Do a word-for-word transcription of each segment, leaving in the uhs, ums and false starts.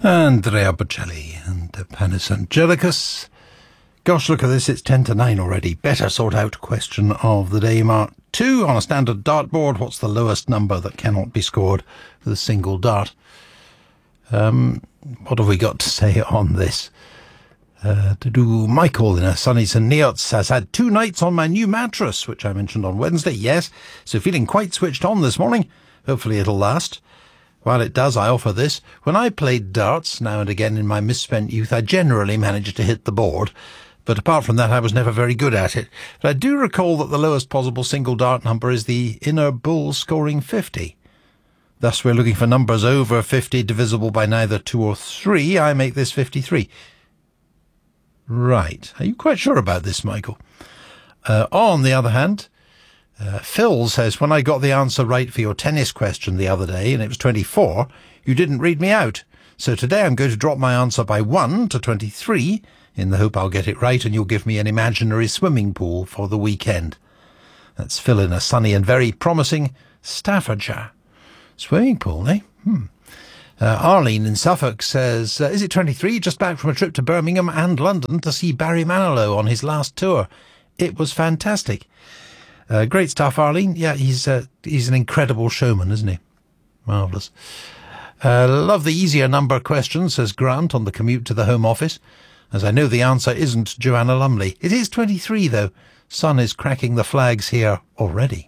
Andrea Bocelli and Panis Angelicus. Gosh, look at this, it's ten to nine already. Better sort out question of the day, Mark two. On a standard dartboard, what's the lowest number that cannot be scored with a single dart? Um, what have we got to say on this? Uh, to do Michael in a sunny Saint Neots has had two nights on my new mattress, which I mentioned on Wednesday, yes. So feeling quite switched on this morning. Hopefully it'll last. While it does, I offer this. When I played darts, now and again in my misspent youth, I generally managed to hit the board. But apart from that, I was never very good at it. But I do recall that the lowest possible single dart number is the inner bull scoring fifty. Thus, we're looking for numbers over fifty divisible by neither two or three. I make this fifty-three. Right. Are you quite sure about this, Michael? Uh, on the other hand, uh, Phil says, when I got the answer right for your tennis question the other day, and it was twenty-four, you didn't read me out. So today I'm going to drop my answer by one to twenty-three, in the hope I'll get it right and you'll give me an imaginary swimming pool for the weekend. That's Phil in a sunny and very promising Staffordshire. Swimming pool, eh? Hmm. Uh, Arlene in Suffolk says, uh, is it twenty-three? Just back from a trip to Birmingham and London to see Barry Manilow on his last tour. It was fantastic. Uh, great stuff, Arlene. Yeah, he's uh, he's an incredible showman, isn't he? Marvellous. Uh, love the easier number question, says Grant on the commute to the Home Office. As I know the answer isn't Joanna Lumley. It is twenty-three, though. Sun is cracking the flags here already.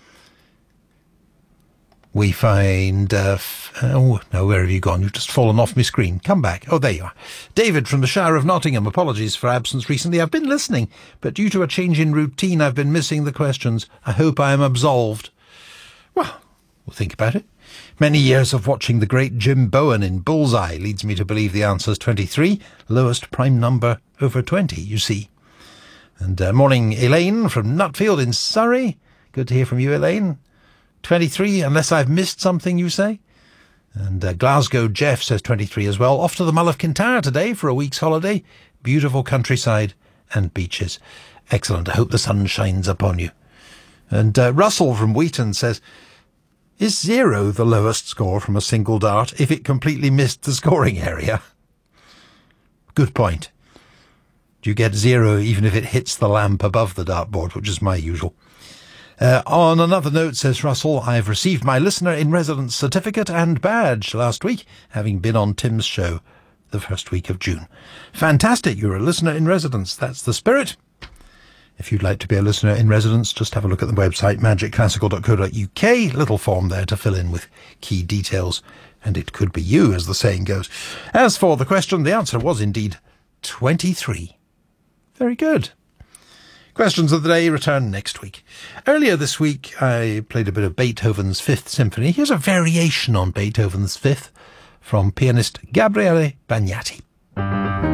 We find... Uh, f- oh, no, where have you gone? You've just fallen off my screen. Come back. Oh, there you are. David from the Shire of Nottingham. Apologies for absence recently. I've been listening, but due to a change in routine, I've been missing the questions. I hope I am absolved. Well, we'll think about it. Many years of watching the great Jim Bowen in Bullseye leads me to believe the answer's twenty-three. Lowest prime number over twenty, you see. And uh, morning, Elaine from Nutfield in Surrey. Good to hear from you, Elaine. twenty-three, unless I've missed something, you say? And uh, Glasgow Jeff says twenty-three as well. Off to the Mull of Kintyre today for a week's holiday. Beautiful countryside and beaches. Excellent. I hope the sun shines upon you. And uh, Russell from Wheaton says, is zero the lowest score from a single dart if it completely missed the scoring area? Good point. Do you get zero even if it hits the lamp above the dartboard, which is my usual? Uh, on another note, says Russell, I've received my listener-in-residence certificate and badge last week, having been on Tim's show the first week of June. Fantastic, you're a listener-in-residence. That's the spirit. If you'd like to be a listener-in-residence, just have a look at the website, magic classical dot co dot uk. Little form there to fill in with key details, and it could be you, as the saying goes. As for the question, the answer was indeed twenty-three. Very good. Questions of the day return next week. Earlier this week, I played a bit of Beethoven's Fifth Symphony. Here's a variation on Beethoven's Fifth from pianist Gabriele Bagnati.